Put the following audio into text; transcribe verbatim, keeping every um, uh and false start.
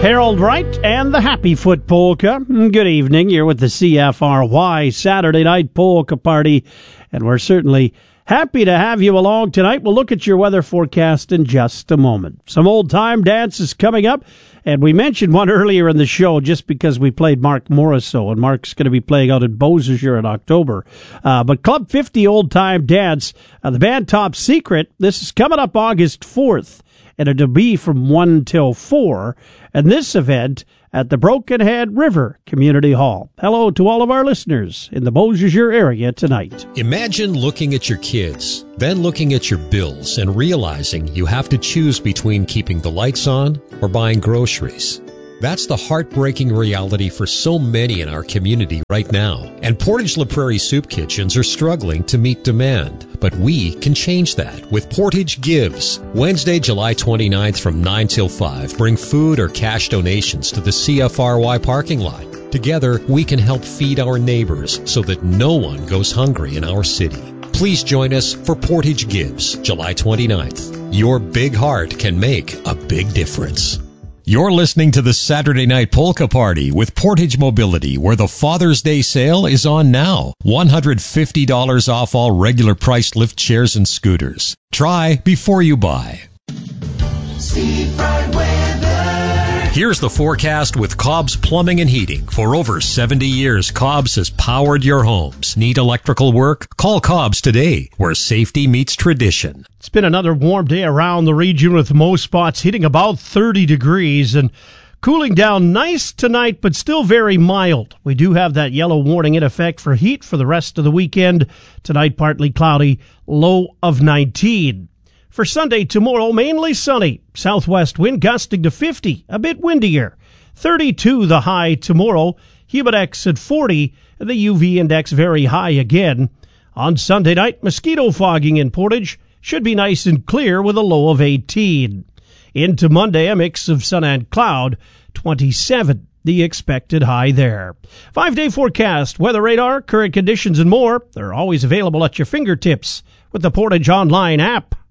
Harold Wright and the Happy Foot Polka. Good evening. You're with the C F R Y Saturday Night Polka Party, and we're certainly happy to have you along tonight. We'll look at your weather forecast in just a moment. Some old-time dances coming up, and we mentioned one earlier in the show just because we played Mark Morrisseau, and Mark's going to be playing out in Beausejour in October. Uh, but Club fifty Old-Time Dance, uh, the band Top Secret, this is coming up August fourth, and it'll be from one till four, and this event at the Broken Head River Community Hall. Hello to all of our listeners in the Beausejour area tonight. Imagine looking at your kids, then looking at your bills and realizing you have to choose between keeping the lights on or buying groceries. That's the heartbreaking reality for so many in our community right now. And Portage La Prairie Soup Kitchens are struggling to meet demand. But we can change that with Portage Gives. Wednesday, July twenty-ninth from nine till five. Bring food or cash donations to the C F R Y parking lot. Together, we can help feed our neighbors so that no one goes hungry in our city. Please join us for Portage Gives, July twenty-ninth. Your big heart can make a big difference. You're listening to the Saturday Night Polka Party with Portage Mobility, where the Father's Day sale is on now. one hundred fifty dollars off all regular priced lift chairs and scooters. Try before you buy. Seafront weather. Here's the forecast with Cobb's Plumbing and Heating. For over seventy years, Cobb's has powered your homes. Need electrical work? Call Cobb's today, where safety meets tradition. It's been another warm day around the region with most spots hitting about thirty degrees and cooling down nice tonight, but still very mild. We do have that yellow warning in effect for heat for the rest of the weekend. Tonight, partly cloudy, low of nineteen. For Sunday, tomorrow, mainly sunny. Southwest wind gusting to fifty, a bit windier. thirty-two the high tomorrow. Humidex at forty, and the U V index very high again. On Sunday night, mosquito fogging in Portage should be nice and clear with a low of eighteen. Into Monday, a mix of sun and cloud, twenty-seven the expected high there. Five-day forecast, weather radar, current conditions, and more. They're always available at your fingertips with the Portage Online app.